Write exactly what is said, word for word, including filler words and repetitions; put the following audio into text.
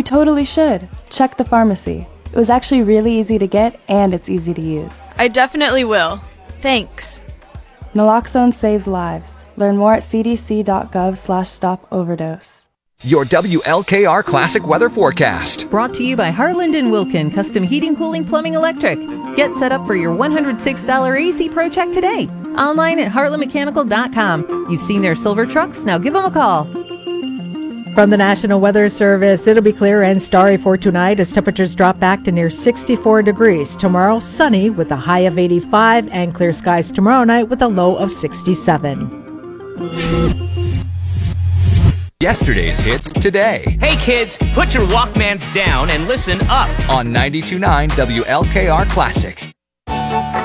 totally should. Check the pharmacy. It was actually really easy to get, and it's easy to use. I definitely will. Thanks. Naloxone saves lives. Learn more at cdc.gov slash stop overdose. Your W L K R Classic Weather Forecast. Brought to you by Harland and Wilkin Custom Heating, Cooling, Plumbing, Electric. Get set up for your one hundred six dollars A C Pro check today. Online at heartland mechanical dot com. You've seen their silver trucks, now give them a call. From the National Weather Service, it'll be clear and starry for tonight as temperatures drop back to near sixty-four degrees. Tomorrow, sunny with a high of eighty-five, and clear skies tomorrow night with a low of sixty-seven. Yesterday's hits today. Hey kids, put your Walkmans down and listen up On ninety-two point nine W L K R Classic.